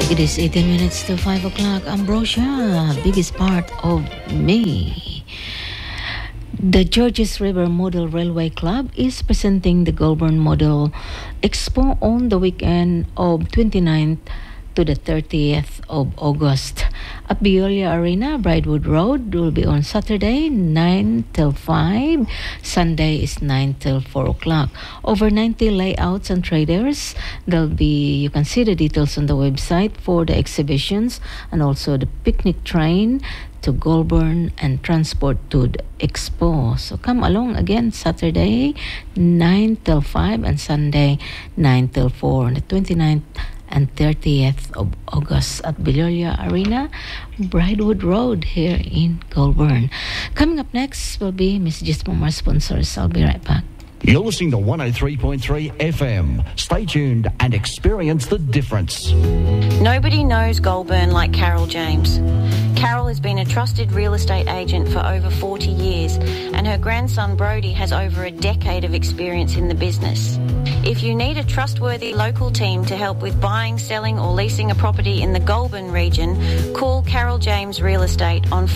It is 18 minutes to 5 o'clock. Ambrosia, biggest part of me. The Georges River Model Railway Club is presenting the Goulburn Model Expo on the weekend of 29th to the 30th of August. At Biolia Arena, Bridewood Road will be on Saturday, 9 till 5. Sunday is 9 till 4 o'clock. Over 90 layouts and traders. You can see the details on the website for the exhibitions and also the picnic train to Goulburn and transport to the expo. So come along again Saturday 9 till 5 and Sunday 9 till 4 on the 29th and 30th of August at Belolia Arena, Bridewood Road here in Goulburn. Coming up next will be Miss Gismo, our sponsors. I'll be right back. You're listening to 103.3 FM. Stay tuned and experience the difference. Nobody knows Goulburn like Carol James. Carol has been a trusted real estate agent for over 40 years, and her grandson Brody has over a decade of experience in the business. If you need a trustworthy local team to help with buying, selling or leasing a property in the Goulburn region, call Carol James Real Estate on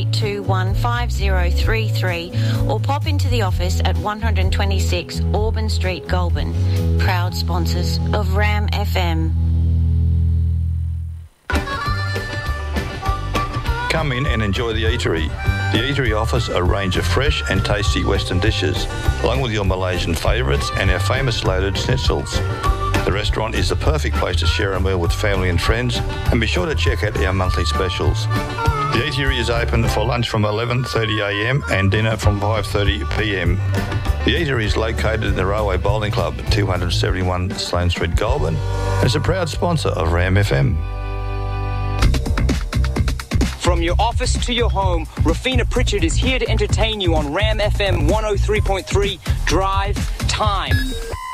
48215033 or pop into the office at 126 Auburn Street, Goulburn. Proud sponsors of RAM FM. Come in and enjoy the eatery. The eatery offers a range of fresh and tasty Western dishes, along with your Malaysian favourites and our famous loaded schnitzels. The restaurant is the perfect place to share a meal with family and friends, and be sure to check out our monthly specials. The eatery is open for lunch from 11:30am and dinner from 5:30pm. The eatery is located in the Railway Bowling Club at 271 Sloane Street, Goulburn, and is a proud sponsor of RAM FM. From your office to your home, Rafina Pritchard is here to entertain you on RAM FM 103.3 Drive Time.